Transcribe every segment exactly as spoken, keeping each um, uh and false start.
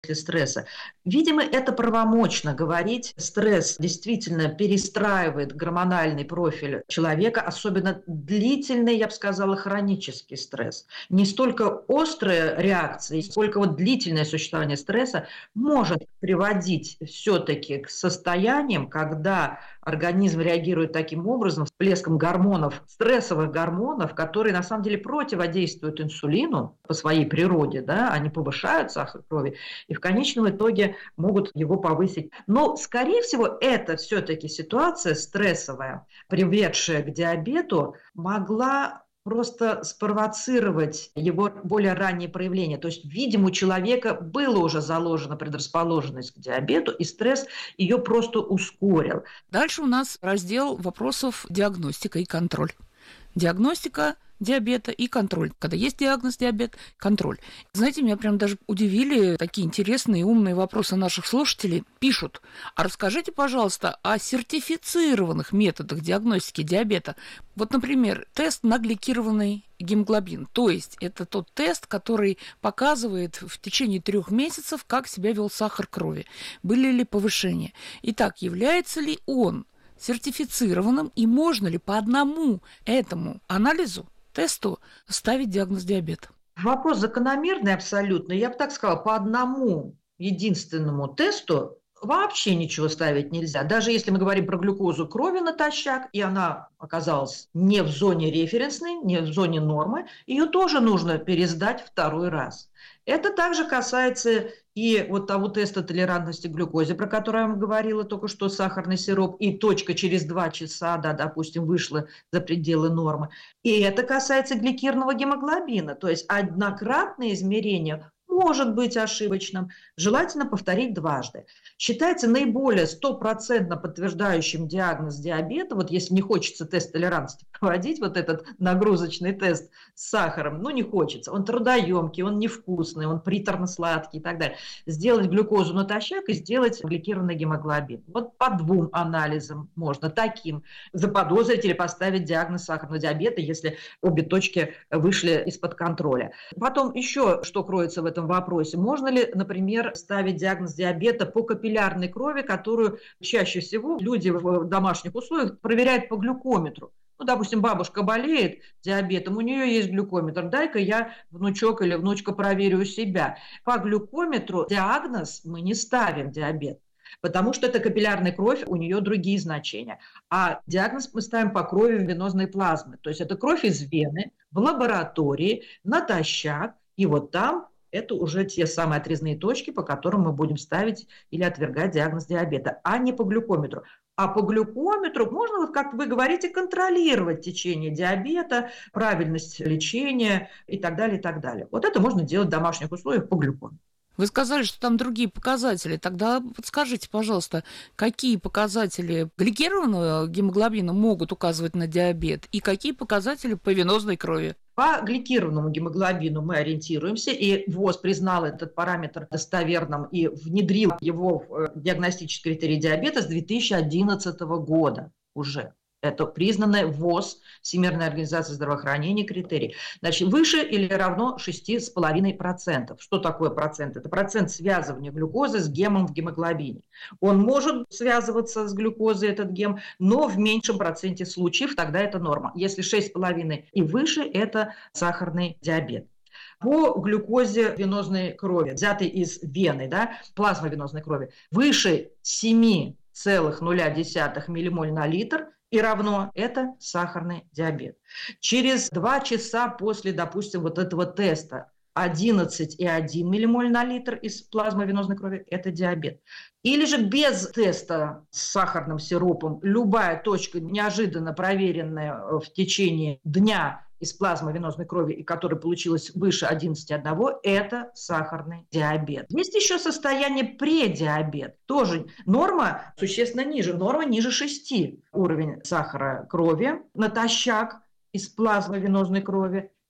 стресса. Видимо, это правомочно говорить. Стресс действительно перестраивает гормональный профиль человека, особенно длительный, я бы сказала, хронический стресс. Не столько острые реакции, сколько вот длительное существование стресса может приводить все-таки к состояниям, когда организм реагирует таким образом, всплеском гормонов, стрессовых гормонов, которые на самом деле противодействуют инсулину по своей природе, да, они повышают сахар крови, и в конечном итоге могут его повысить. Но, скорее всего, это все-таки ситуация стрессовая, приведшая к диабету, могла просто спровоцировать его более ранние проявления. То есть, видимо, у человека было уже заложена предрасположенность к диабету, и стресс ее просто ускорил. Дальше у нас раздел вопросов диагностика и контроль. Диагностика диабета и контроль. Когда есть диагноз диабет, контроль. Знаете, меня прям даже удивили такие интересные и умные вопросы наших слушателей. Пишут: а расскажите, пожалуйста, о сертифицированных методах диагностики диабета. Вот, например, тест на гликированный гемоглобин. То есть это тот тест, который показывает в течение трех месяцев, как себя вел сахар крови, были ли повышения. Итак, является ли он сертифицированным и можно ли по одному этому анализу, тесту ставить диагноз диабета? Вопрос закономерный абсолютно. Я бы так сказала, по одному единственному тесту вообще ничего ставить нельзя. Даже если мы говорим про глюкозу крови натощак, и она оказалась не в зоне референсной, не в зоне нормы, ее тоже нужно пересдать второй раз. Это также касается и вот того теста толерантности к глюкозе, про который я вам говорила только что, сахарный сироп, и точка через два часа, да, допустим, вышла за пределы нормы. И это касается гликированного гемоглобина, то есть однократное измерение может быть ошибочным, желательно повторить дважды. Считается наиболее стопроцентно подтверждающим диагноз диабета, вот если не хочется тест толерантности проводить, вот этот нагрузочный тест с сахаром, ну не хочется, он трудоемкий, он невкусный, он приторно-сладкий и так далее. Сделать глюкозу натощак и сделать гликированный гемоглобин. Вот по двум анализам можно таким заподозрить или поставить диагноз сахарного диабета, если обе точки вышли из-под контроля. Потом еще что кроется в этом вопросе. Можно ли, например, ставить диагноз диабета по капиллярной крови, которую чаще всего люди в домашних условиях проверяют по глюкометру? Ну, допустим, бабушка болеет диабетом, у нее есть глюкометр. Дай-ка я, внучок или внучка, проверю у себя. По глюкометру диагноз мы не ставим диабет, потому что это капиллярная кровь, у нее другие значения. А диагноз мы ставим по крови венозной плазмы. То есть это кровь из вены в лаборатории, натощак, и вот там это уже те самые отрезные точки, по которым мы будем ставить или отвергать диагноз диабета, а не по глюкометру. А по глюкометру можно, вот как вы говорите, контролировать течение диабета, правильность лечения и так далее, и так далее. Вот это можно делать в домашних условиях по глюкометру. Вы сказали, что там другие показатели. Тогда подскажите, пожалуйста, какие показатели гликированного гемоглобина могут указывать на диабет и какие показатели по венозной крови? По гликированному гемоглобину мы ориентируемся, и ВОЗ признал этот параметр достоверным и внедрил его в диагностический критерий диабета с две тысячи одиннадцатого года уже. Это признанный ВОЗ, Всемирная организация здравоохранения, критерий. Значит, выше или равно шесть целых пять десятых процента. Что такое процент? Это процент связывания глюкозы с гемом в гемоглобине. Он может связываться с глюкозой, этот гем, но в меньшем проценте случаев, тогда это норма. Если шесть целых пять десятых и выше, это сахарный диабет. По глюкозе венозной крови, взятой из вены, да, плазмы венозной крови, выше семь целых ноль десятых миллимоль на литр и равно это сахарный диабет. Через два часа после, допустим, вот этого теста одиннадцать целых одна десятая миллимоль на литр из плазмы венозной крови – это диабет. Или же без теста с сахарным сиропом любая точка, неожиданно проверенная в течение дня из плазмы венозной крови, и которая получилась выше одиннадцать целых одна десятая, это сахарный диабет. Есть еще состояние предиабет. Тоже норма существенно ниже. Норма ниже шести уровень сахара крови натощак из плазмы венозной крови.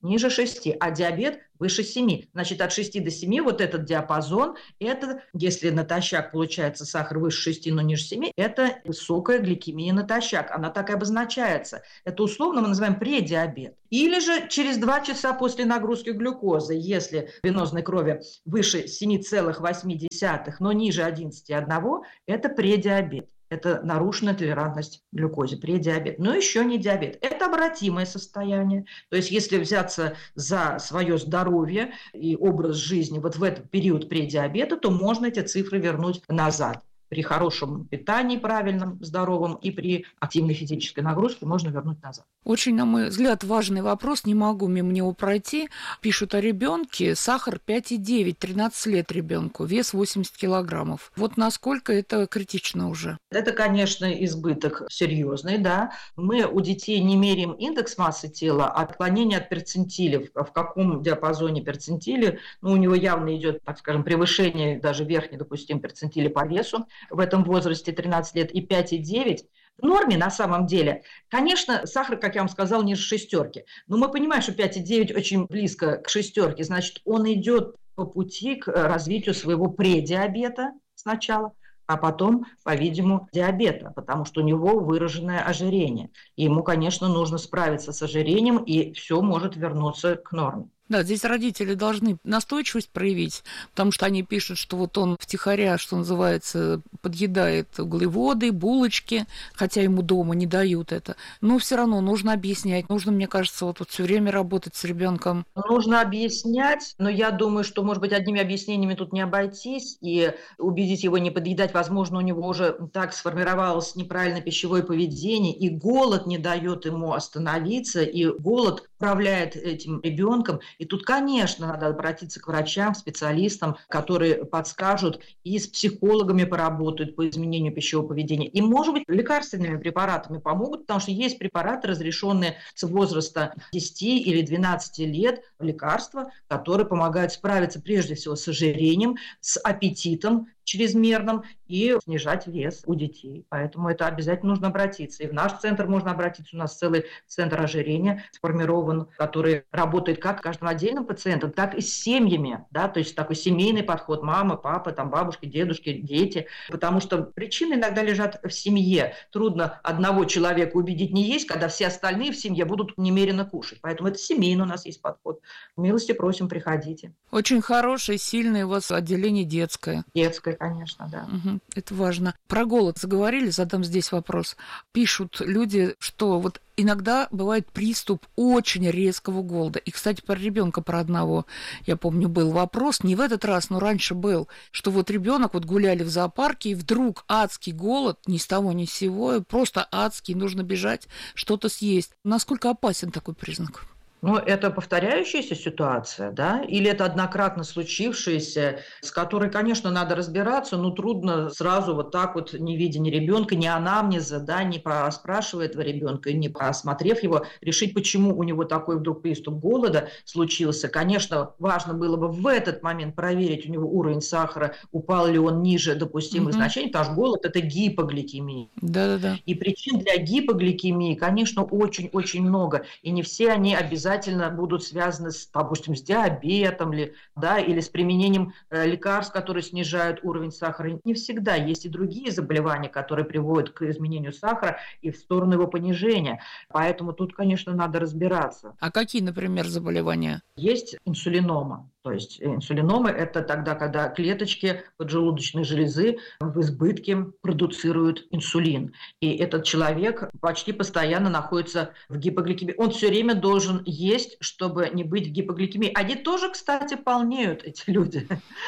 ниже шести, а диабет выше семи. Значит, от шести до семи вот этот диапазон, это, если натощак получается сахар выше шести, но ниже семи, это высокая гликемия натощак. Она так и обозначается. Это условно мы называем предиабет. Или же через два часа после нагрузки глюкозы, если венозной крови выше семи целых восьми десятых, но ниже одиннадцати целых одной десятой, это предиабет. Это нарушенная толерантность к глюкозе, предиабет. Но еще не диабет. Это обратимое состояние. То есть если взяться за свое здоровье и образ жизни вот в этот период предиабета, то можно эти цифры вернуть назад. При хорошем питании правильном, здоровом и при активной физической нагрузке можно вернуть назад. Очень, на мой взгляд, важный вопрос, не могу мимо него пройти. Пишут о ребенке, сахар пять и девять, тринадцать лет ребенку, вес восемьдесят килограммов. Вот насколько это критично уже? Это, конечно, избыток серьезный, да. Мы у детей не меряем индекс массы тела, а отклонение от перцентиля. В каком диапазоне перцентили, ну, у него явно идет, так скажем, превышение даже верхней допустимой перцентиля по весу в этом возрасте тринадцать лет, и пять и девять в норме на самом деле. Конечно, сахар, как я вам сказала, ниже шестерки. Но мы понимаем, что пять и девять очень близко к шестерке. Значит, он идет по пути к развитию своего предиабета сначала, а потом, по-видимому, диабета, потому что у него выраженное ожирение. И ему, конечно, нужно справиться с ожирением, и все может вернуться к норме. Да, здесь родители должны настойчивость проявить, потому что они пишут, что вот он втихаря, что называется, подъедает углеводы, булочки, хотя ему дома не дают это. Но все равно нужно объяснять. Нужно, мне кажется, вот, вот все время работать с ребенком. Нужно объяснять, но я думаю, что, может быть, одними объяснениями тут не обойтись, и убедить его не подъедать. Возможно, у него уже так сформировалось неправильное пищевое поведение, и голод не дает ему остановиться, и голод управляет этим ребенком. И тут, конечно, надо обратиться к врачам, специалистам, которые подскажут и с психологами поработают по изменению пищевого поведения. И, может быть, лекарственными препаратами помогут, потому что есть препараты, разрешенные с возраста десяти или двенадцати лет, лекарства, которые помогают справиться прежде всего с ожирением, с аппетитом чрезмерным и снижать вес у детей. Поэтому это обязательно нужно обратиться. И в наш центр можно обратиться. У нас целый центр ожирения сформирован, который работает как с каждым отдельным пациентом, так и с семьями. Да? То есть такой семейный подход. Мама, папа, там, бабушки, дедушки, дети. Потому что причины иногда лежат в семье. Трудно одного человека убедить не есть, когда все остальные в семье будут немерено кушать. Поэтому это семейный у нас есть подход. Милости просим, приходите. Очень хорошее, сильное у вас отделение детское. Детское, конечно, да. Угу, это важно. Про голод заговорили, задам здесь вопрос. Пишут люди, что вот иногда бывает приступ очень резкого голода. И, кстати, про ребенка, про одного, я помню, был вопрос, не в этот раз, но раньше был, что вот ребенок, вот гуляли в зоопарке, и вдруг адский голод, ни с того ни с сего, просто адский, нужно бежать, что-то съесть. Насколько опасен такой признак? Ну, это повторяющаяся ситуация, да, или это однократно случившаяся, с которой, конечно, надо разбираться, но трудно сразу вот так вот, не видя ни ребенка, ни анамнеза, да, не поспрашивая этого ребенка, не осмотрев его, решить, почему у него такой вдруг приступ голода случился. Конечно, важно было бы в этот момент проверить у него уровень сахара, упал ли он ниже допустимых mm-hmm. значений, потому что голод – это гипогликемия. Да-да-да. И причин для гипогликемии, конечно, очень-очень много, и не все они обязательно обязательно будут связаны, с, допустим, с диабетом ли, да, или с применением э, лекарств, которые снижают уровень сахара. Не всегда. Есть и другие заболевания, которые приводят к изменению сахара и в сторону его понижения. Поэтому тут, конечно, надо разбираться. А какие, например, заболевания? Есть инсулинома. То есть инсулинома – это тогда, когда клеточки поджелудочной железы в избытке продуцируют инсулин. И этот человек почти постоянно находится в гипогликемии. Он все время должен есть, чтобы не быть в гипогликемии. Они тоже, кстати, полнеют, эти люди.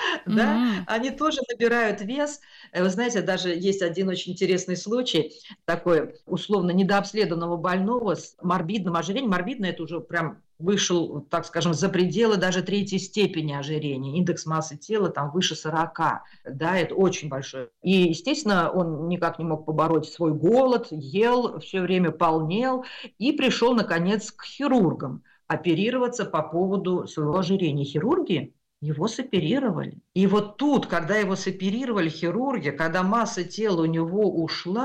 Да? Они тоже набирают вес. Вы знаете, даже есть один очень интересный случай, такой условно недообследованного больного с морбидным ожирением. Морбидное – это уже прям вышел, так скажем, за пределы даже третьей степени ожирения. Индекс массы тела там выше сорока. Да, это очень большой. И, естественно, он никак не мог побороть свой голод, ел, все время полнел и пришел, наконец, к хирургам оперироваться по поводу своего ожирения. Хирурги его соперировали. И вот тут, когда его соперировали хирурги, когда масса тела у него ушла,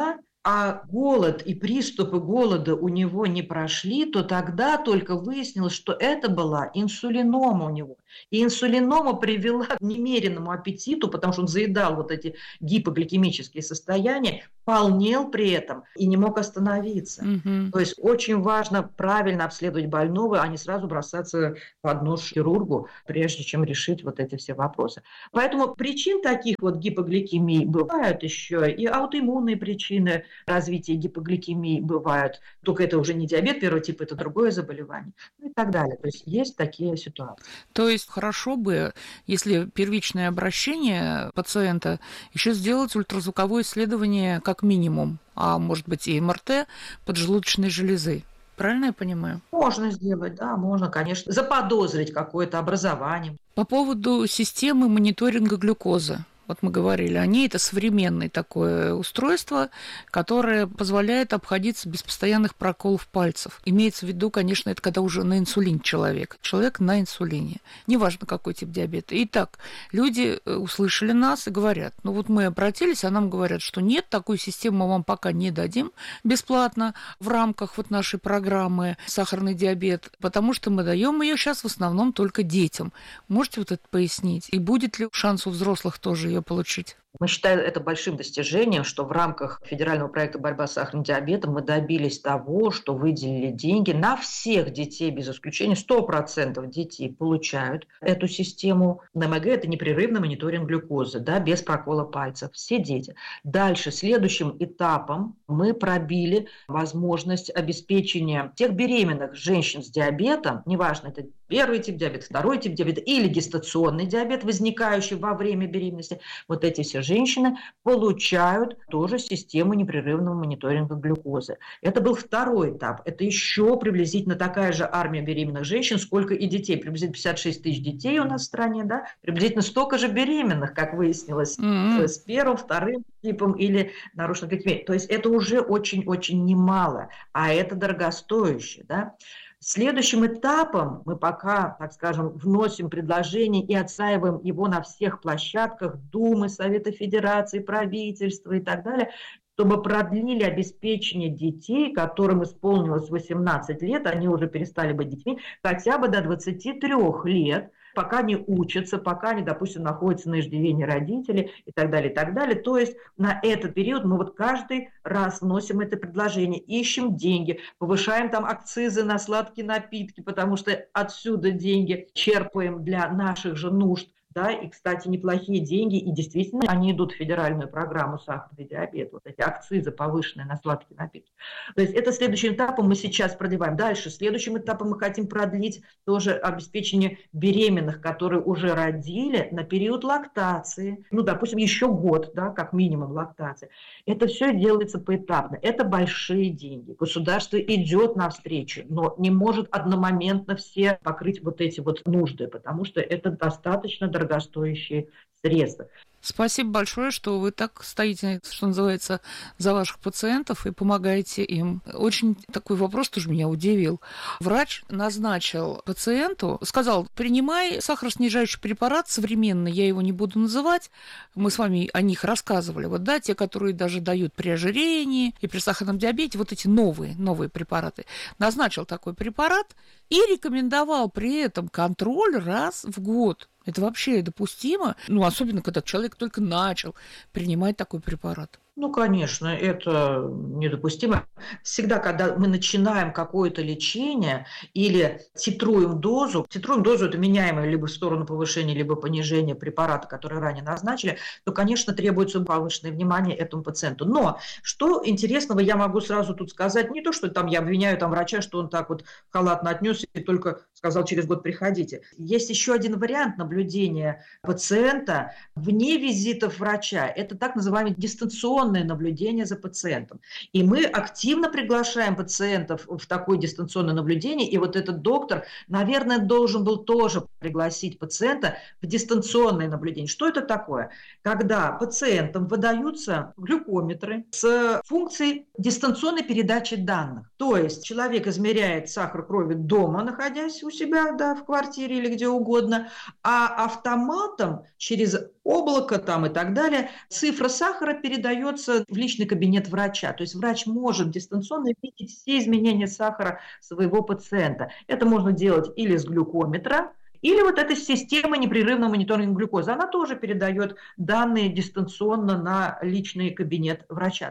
а голод и приступы голода у него не прошли, то тогда только выяснилось, что это была инсулинома у него. И инсулинома привела к немеренному аппетиту, потому что он заедал вот эти гипогликемические состояния, полнел при этом и не мог остановиться. Мгм. То есть очень важно правильно обследовать больного, а не сразу бросаться под нож хирургу, прежде чем решить вот эти все вопросы. Поэтому причин таких вот гипогликемий бывают еще, и аутоиммунные причины развития гипогликемии бывают. Только это уже не диабет первого типа, это другое заболевание, ну и так далее. То есть есть такие ситуации. То есть хорошо бы, если первичное обращение пациента, еще сделать ультразвуковое исследование как минимум, а может быть и эм эр тэ поджелудочной железы. Правильно я понимаю? Можно сделать, да, можно, конечно, заподозрить какое-то образование. По поводу системы мониторинга глюкозы. Вот мы говорили о ней, это современное такое устройство, которое позволяет обходиться без постоянных проколов пальцев. Имеется в виду, конечно, это когда уже на инсулине человек. Человек на инсулине. Неважно, какой тип диабета. Итак, люди услышали нас и говорят, ну вот мы обратились, а нам говорят, что нет, такую систему мы вам пока не дадим бесплатно в рамках вот нашей программы «Сахарный диабет», потому что мы даем ее сейчас в основном только детям. Можете вот это пояснить? И будет ли шанс у взрослых тоже ее получить? Мы считаем это большим достижением, что в рамках федерального проекта «Борьба с сахарным диабетом» мы добились того, что выделили деньги на всех детей, без исключения, сто процентов детей получают эту систему. эн эм гэ – это непрерывный мониторинг глюкозы, да, без прокола пальцев, все дети. Дальше, следующим этапом мы пробили возможность обеспечения тех беременных женщин с диабетом, неважно, это первый тип диабета, второй тип диабета или гестационный диабет, возникающий во время беременности, вот эти все женщины получают тоже систему непрерывного мониторинга глюкозы. Это был второй этап. Это еще приблизительно такая же армия беременных женщин, сколько и детей. Приблизительно пятьдесят шесть тысяч детей у нас в стране, да? Приблизительно столько же беременных, как выяснилось, mm-hmm. с первым, вторым типом или нарушенной гликемией. То есть это уже очень-очень немало, а это дорогостоящее, да? Следующим этапом мы пока, так скажем, вносим предложение и отстаиваем его на всех площадках Думы, Совета Федерации, правительства и так далее, чтобы продлили обеспечение детей, которым исполнилось восемнадцать лет, они уже перестали быть детьми, хотя бы до двадцати трёх лет, пока не учатся, пока они, допустим, находятся на иждивении родителей и так далее, и так далее. То есть на этот период мы вот каждый раз вносим это предложение, ищем деньги, повышаем там акцизы на сладкие напитки, потому что отсюда деньги черпаем для наших же нужд. Да, и, кстати, неплохие деньги, и действительно они идут в федеральную программу «Сахарный диабет», вот эти акцизы повышенные на сладкие напитки. То есть это следующим этапом мы сейчас продлеваем. Дальше, следующим этапом мы хотим продлить тоже обеспечение беременных, которые уже родили на период лактации, ну, допустим, еще год, да, как минимум лактации. Это все делается поэтапно. Это большие деньги. Государство идет навстречу, но не может одномоментно все покрыть вот эти вот нужды, потому что это достаточно дорого. Дорогостоящие средства. Спасибо большое, что вы так стоите, что называется, за ваших пациентов и помогаете им. Очень такой вопрос тоже меня удивил. Врач назначил пациенту, сказал, принимай сахароснижающий препарат современный, я его не буду называть, мы с вами о них рассказывали, вот, да, те, которые даже дают при ожирении и при сахарном диабете, вот эти новые, новые препараты. Назначил такой препарат и рекомендовал при этом контроль раз в год. Это вообще допустимо? Ну, особенно, когда человек только начал принимать такой препарат. Ну, конечно, это недопустимо. Всегда, когда мы начинаем какое-то лечение или титруем дозу, титруем дозу – это меняемое либо в сторону повышения, либо понижения препарата, который ранее назначили, то, конечно, требуется повышенное внимание этому пациенту. Но что интересного я могу сразу тут сказать, не то, что там я обвиняю там врача, что он так вот халатно отнесся и только сказал, через год приходите. Есть еще один вариант наблюдения пациента вне визитов врача. Это так называемый дистанционный наблюдение за пациентом. И мы активно приглашаем пациентов в такое дистанционное наблюдение, и вот этот доктор, наверное, должен был тоже пригласить пациента в дистанционное наблюдение. Что это такое? Когда пациентам выдаются глюкометры с функцией дистанционной передачи данных. То есть человек измеряет сахар крови дома, находясь у себя, да, в квартире или где угодно, а автоматом через облако там и так далее. Цифра сахара передается в личный кабинет врача. То есть врач может дистанционно видеть все изменения сахара своего пациента. Это можно делать или с глюкометра, или вот эта система непрерывного мониторинга глюкозы. Она тоже передает данные дистанционно на личный кабинет врача.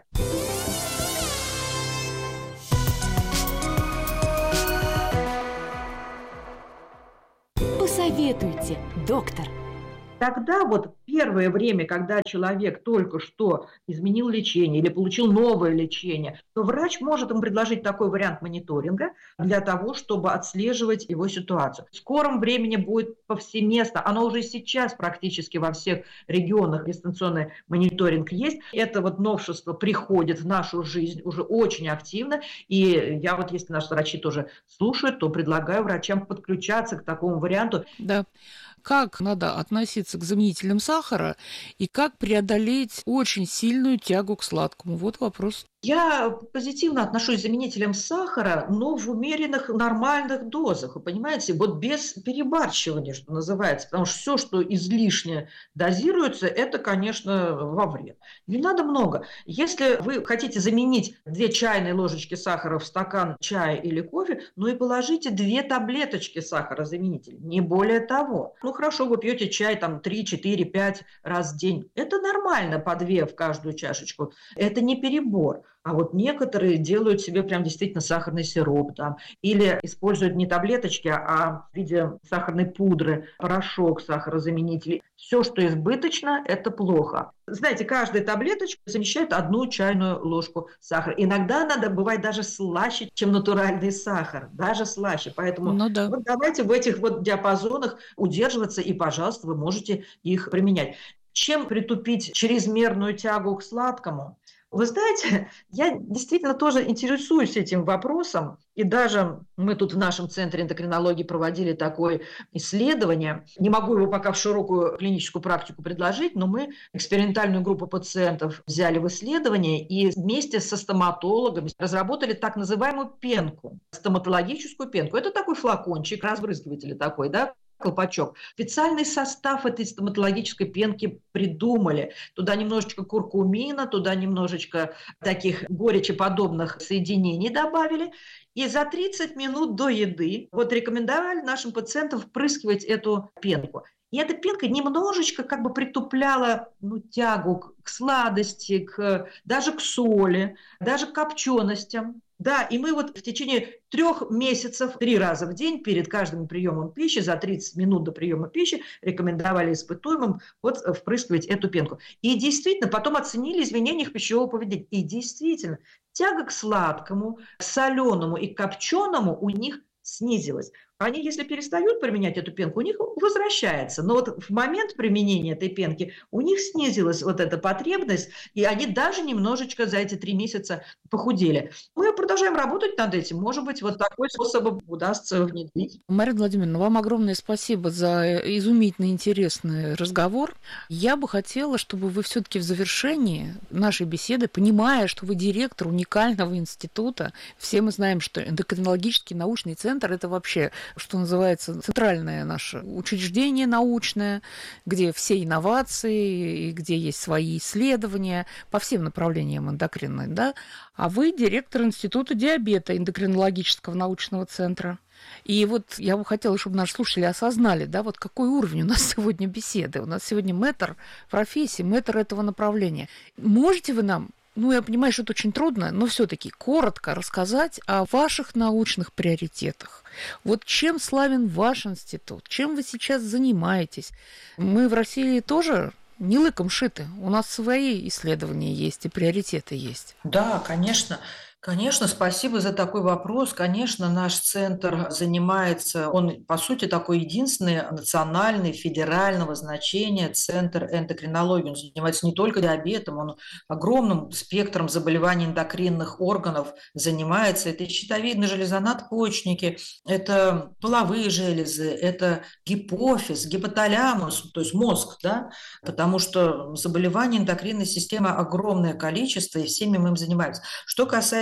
Посоветуйте, доктор. Тогда вот первое время, когда человек только что изменил лечение или получил новое лечение, то врач может ему предложить такой вариант мониторинга для того, чтобы отслеживать его ситуацию. В скором времени будет повсеместно, оно уже сейчас практически во всех регионах дистанционный мониторинг есть. Это вот новшество приходит в нашу жизнь уже очень активно, и я вот, если наши врачи тоже слушают, то предлагаю врачам подключаться к такому варианту. Да. Как надо относиться к заменителям сахара и как преодолеть очень сильную тягу к сладкому? Вот вопрос. Я позитивно отношусь к заменителям сахара, но в умеренных, нормальных дозах. Вы понимаете, вот без перебарщивания, что называется. Потому что все, что излишне дозируется, это, конечно, во вред. Не надо много. Если вы хотите заменить две чайные ложечки сахара в стакан чая или кофе, ну и положите две таблеточки сахарозаменителя, не более того. Ну хорошо, вы пьете чай там три, четыре, пять раз в день. Это нормально, по две в каждую чашечку. Это не перебор. А вот некоторые делают себе прям действительно сахарный сироп там, или используют не таблеточки, а в виде сахарной пудры, порошок сахарозаменителей. Все, что избыточно, это плохо. Знаете, каждая таблеточка замещает одну чайную ложку сахара. Иногда надо, бывает даже слаще, чем натуральный сахар, даже слаще. Поэтому Ну да. вот давайте в этих вот диапазонах удерживаться, и, пожалуйста, вы можете их применять. Чем притупить чрезмерную тягу к сладкому? Вы знаете, я действительно тоже интересуюсь этим вопросом, и даже мы тут в нашем центре эндокринологии проводили такое исследование. Не могу его пока в широкую клиническую практику предложить, но мы экспериментальную группу пациентов взяли в исследование и вместе со стоматологами разработали так называемую пенку, стоматологическую пенку. Это такой флакончик, разбрызгиватель такой, да, колпачок. Специальный состав этой стоматологической пенки придумали. Туда немножечко куркумина, туда немножечко таких горечеподобных соединений добавили. И за тридцать минут до еды вот рекомендовали нашим пациентам впрыскивать эту пенку. И эта пенка немножечко как бы притупляла ну, тягу к сладости, к, даже к соли, даже к копченостям. Да, и мы вот в течение трех месяцев, три раза в день перед каждым приемом пищи, за тридцать минут до приема пищи рекомендовали испытуемым вот впрыскивать эту пенку. И действительно, потом оценили изменения их пищевого поведения. И действительно, тяга к сладкому, к соленому и к копченому у них снизилась. Они, если перестают применять эту пенку, у них возвращается. Но вот в момент применения этой пенки у них снизилась вот эта потребность, и они даже немножечко за эти три месяца похудели. Мы продолжаем работать над этим. Может быть, вот такой способ удастся внедрить. Марина Владимировна, вам огромное спасибо за изумительно интересный разговор. Я бы хотела, чтобы вы все-таки в завершении нашей беседы, понимая, что вы директор уникального института, все мы знаем, что эндокринологический научный центр – это вообще, что называется, центральное наше учреждение научное, где все инновации, и где есть свои исследования по всем направлениям эндокринной, да? А вы директор Института диабета эндокринологического научного центра. И вот я бы хотела, чтобы наши слушатели осознали, да, вот какой уровень у нас сегодня беседы. У нас сегодня мэтр профессии, мэтр этого направления. Можете вы нам, ну, я понимаю, что это очень трудно, но все-таки коротко рассказать о ваших научных приоритетах. Вот чем славен ваш институт? Чем вы сейчас занимаетесь? Мы в России тоже не лыком шиты. У нас свои исследования есть и приоритеты есть. Да, конечно. Конечно, спасибо за такой вопрос. Конечно, наш центр занимается, он, по сути, такой единственный национальный, федерального значения центр эндокринологии. Он занимается не только диабетом, он огромным спектром заболеваний эндокринных органов занимается. Это щитовидная железа, надпочечники, это половые железы, это гипофиз, гипоталамус, то есть мозг, да, потому что заболеваний эндокринной системы огромное количество, и всеми мы им занимаемся. Что касается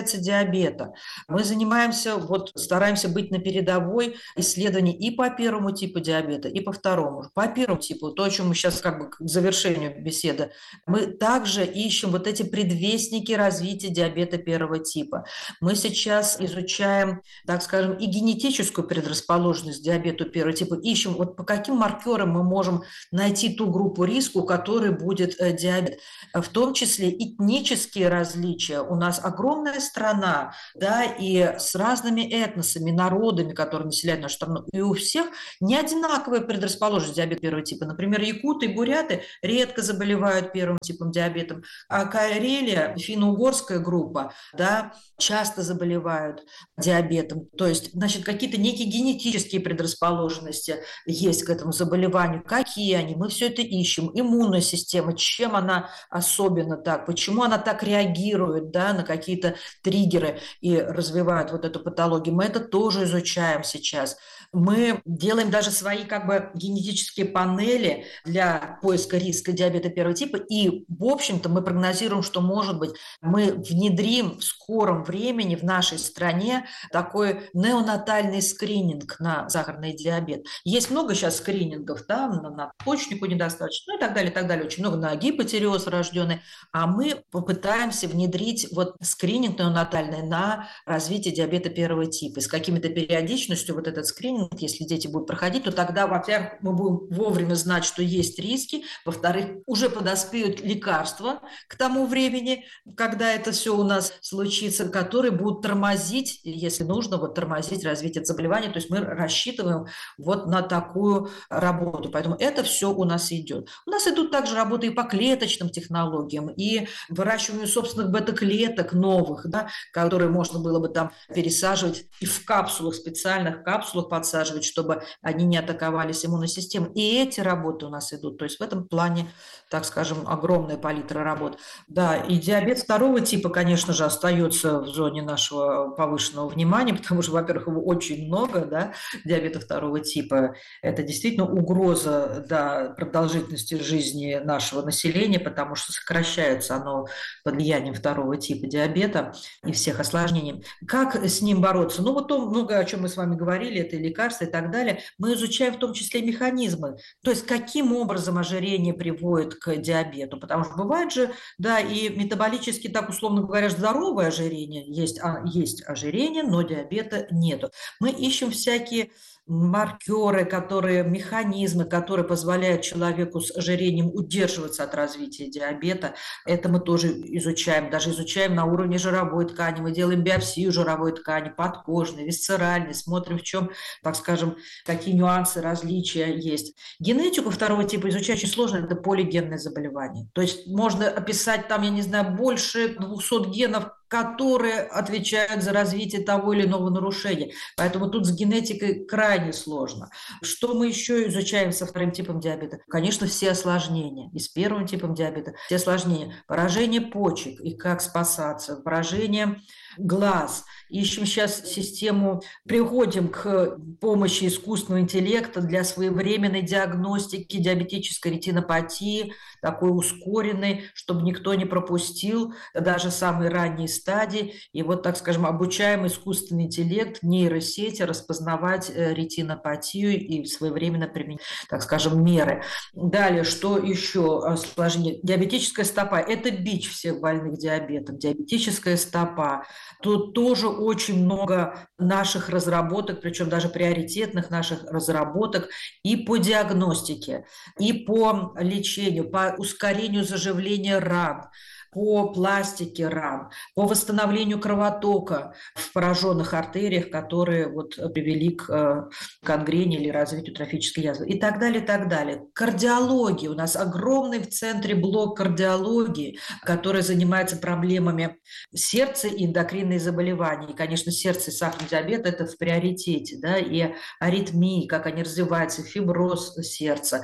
касается диабета, мы занимаемся, вот стараемся быть на передовой исследований и по первому типу диабета, и по второму. По первому типу, то, о чем мы сейчас как бы к завершению беседы, мы также ищем вот эти предвестники развития диабета первого типа. Мы сейчас изучаем, так скажем, и генетическую предрасположенность к диабету первого типа, ищем, вот по каким маркерам мы можем найти ту группу риска, у которой будет э, диабет. В том числе этнические различия. У нас огромная страна, да, и с разными этносами, народами, которые населяют нашу страну, и у всех не одинаковая предрасположенность к диабету первого типа. Например, якуты и буряты редко заболевают первым типом диабета, а Карелия, финно-угорская группа, да, часто заболевают диабетом. То есть, значит, какие-то некие генетические предрасположенности есть к этому заболеванию. Какие они? Мы все это ищем. Иммунная система, чем она особенно так, почему она так реагирует, да, на какие-то триггеры и развивает вот эту патологию. Мы это тоже изучаем сейчас. Мы делаем даже свои как бы генетические панели для поиска риска диабета первого типа. И, в общем-то, мы прогнозируем, что, может быть, мы внедрим в скором времени в нашей стране такой неонатальный скрининг на сахарный диабет. Есть много сейчас скринингов, да, на надпочечнику недостаточно, ну и так далее, и так далее. Очень много на гипотиреоз рожденный. А мы попытаемся внедрить вот скрининг неонатальный на развитие диабета первого типа. И с какими-то периодичностью вот этот скрининг, если дети будут проходить, то тогда, во-первых, мы будем вовремя знать, что есть риски, во-вторых, уже подоспеют лекарства к тому времени, когда это все у нас случится, которые будут тормозить, если нужно, вот тормозить развитие заболевания. То есть мы рассчитываем вот на такую работу. Поэтому это все у нас идет. У нас идут также работы и по клеточным технологиям, и выращиванию собственных бета-клеток новых, да, которые можно было бы там пересаживать и в капсулах, специальных капсулах подсаживать, чтобы они не атаковались иммунной системой. И эти работы у нас идут. То есть в этом плане, так скажем, огромная палитра работ. Да, и диабет второго типа, конечно же, остается в зоне нашего повышенного внимания, потому что, во-первых, его очень много, да, диабета второго типа. Это действительно угроза, да, продолжительности жизни нашего населения, потому что сокращается оно под влиянием второго типа диабета и всех осложнений. Как с ним бороться? Ну, вот то много, о чем мы с вами говорили, это и лекарства и так далее. Мы изучаем в том числе механизмы, то есть каким образом ожирение приводит к диабету, потому что бывает же, да, и метаболически, так условно говоря, здоровое ожирение, есть, а, есть ожирение, но диабета нету. Мы ищем всякие маркеры, которые, механизмы, которые позволяют человеку с ожирением удерживаться от развития диабета. Это мы тоже изучаем, даже изучаем на уровне жировой ткани. Мы делаем биопсию жировой ткани, подкожной, висцеральной, смотрим, в чем, так скажем, какие нюансы, различия есть. Генетику второго типа изучать очень сложно, это полигенное заболевание. То есть можно описать там, я не знаю, больше двухсот генов, которые отвечают за развитие того или иного нарушения. Поэтому тут с генетикой крайне сложно. Что мы еще изучаем со вторым типом диабета? Конечно, все осложнения. И с первым типом диабета все осложнения. Поражение почек и как спасаться, поражение глаз. Ищем сейчас систему, приходим к помощи искусственного интеллекта для своевременной диагностики диабетической ретинопатии, такой ускоренной, чтобы никто не пропустил даже самые ранние стадии. И вот, так скажем, обучаем искусственный интеллект, нейросети распознавать ретинопатию и своевременно применять, так скажем, меры. Далее, что еще осложнение? Диабетическая стопа – это бич всех больных диабетом. Диабетическая стопа. Тут тоже очень много наших разработок, причем даже приоритетных наших разработок и по диагностике, и по лечению, по ускорению заживления ран, по пластике ран, по восстановлению кровотока в пораженных артериях, которые вот привели к гангрене или развитию трофической язвы и так далее, и так далее. Кардиология. У нас огромный в центре блок кардиологии, который занимается проблемами сердца и эндокринные заболевания. И, конечно, сердце и сахарный диабет – это в приоритете, да, и аритмии, как они развиваются, фиброз сердца.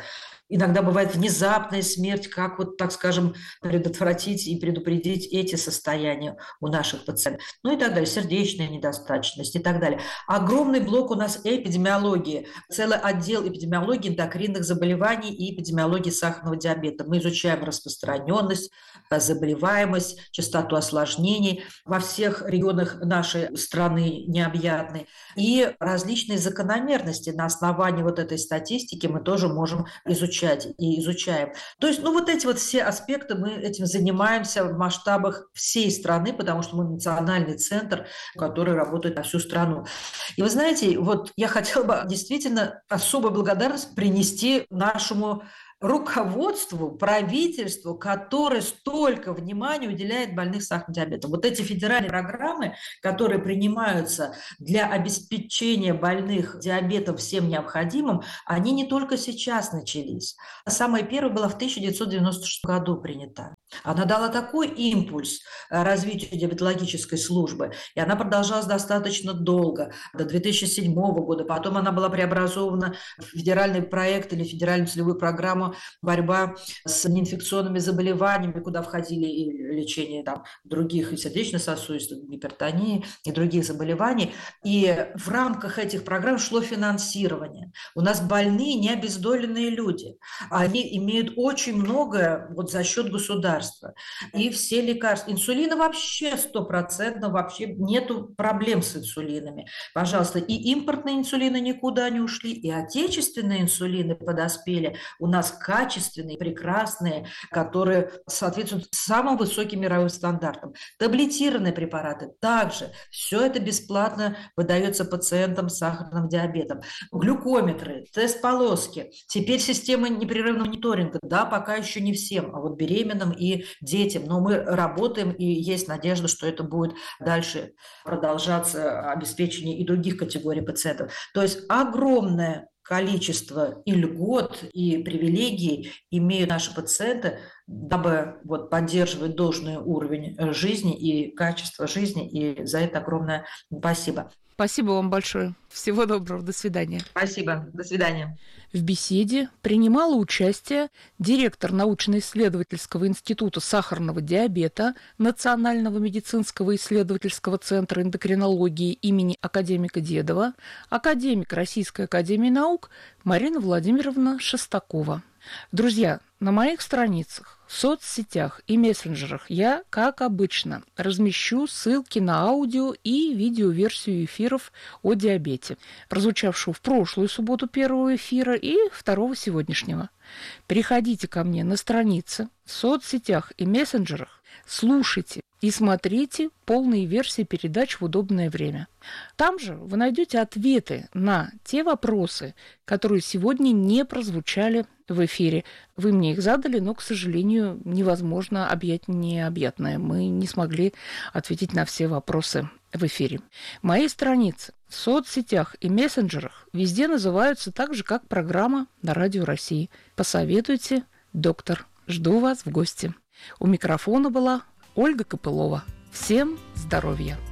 Иногда бывает внезапная смерть, как вот, так скажем, предотвратить и предупредить эти состояния у наших пациентов. Ну и так далее, сердечная недостаточность и так далее. Огромный блок у нас эпидемиологии, целый отдел эпидемиологии эндокринных заболеваний и эпидемиологии сахарного диабета. Мы изучаем распространенность, заболеваемость, частоту осложнений во всех регионах нашей страны необъятной. И различные закономерности на основании вот этой статистики мы тоже можем изучать и изучаем. То есть, ну, вот эти вот все аспекты, мы этим занимаемся в масштабах всей страны, потому что мы национальный центр, который работает на всю страну. И вы знаете, вот я хотела бы действительно особую благодарность принести нашему руководству, правительству, которое столько внимания уделяет больным сахарным диабетом. Вот эти федеральные программы, которые принимаются для обеспечения больных диабетом всем необходимым, они не только сейчас начались. Самая первая была в тысяча девятьсот девяносто шестом году принята. Она дала такой импульс развитию диабетологической службы, и она продолжалась достаточно долго, до две тысячи седьмого года. Потом она была преобразована в федеральный проект или федеральную целевую программу борьба с неинфекционными заболеваниями, куда входили и лечение там, других и сердечно-сосудистой гипертонии, и других заболеваний. И в рамках этих программ шло финансирование. У нас больные, не обездоленные люди. Они имеют очень многое вот за счет государства. И все лекарства. Инсулина вообще стопроцентно, вообще нету проблем с инсулинами. Пожалуйста, и импортные инсулины никуда не ушли, и отечественные инсулины подоспели. У нас качественные, прекрасные, которые соответствуют самым высоким мировым стандартам. Таблетированные препараты также. Все это бесплатно выдается пациентам с сахарным диабетом. Глюкометры, тест-полоски. Теперь система непрерывного мониторинга. Да, пока еще не всем, а вот беременным и детям. Но мы работаем, и есть надежда, что это будет дальше продолжаться обеспечение и других категорий пациентов. То есть огромное количество и льгот, и привилегий имеют наши пациенты, дабы вот поддерживать должный уровень жизни и качество жизни. И за это огромное спасибо. Спасибо вам большое. Всего доброго. До свидания. Спасибо. До свидания. В беседе принимала участие директор научно-исследовательского института сахарного диабета Национального медицинского исследовательского центра эндокринологии имени академика Дедова, академик Российской академии наук Марина Владимировна Шестакова. Друзья, на моих страницах, в соцсетях и мессенджерах я, как обычно, размещу ссылки на аудио и видеоверсию эфиров о диабете, прозвучавшего в прошлую субботу первого эфира и второго сегодняшнего. Переходите ко мне на страницы в соцсетях и мессенджерах, слушайте и смотрите полные версии передач в удобное время. Там же вы найдете ответы на те вопросы, которые сегодня не прозвучали в эфире. Вы мне их задали, но, к сожалению, невозможно объять необъятное. Мы не смогли ответить на все вопросы в эфире. Мои страницы в соцсетях и мессенджерах везде называются так же, как программа на Радио России. Посоветуйте, доктор. Жду вас в гости. У микрофона была Ольга Копылова. Всем здоровья!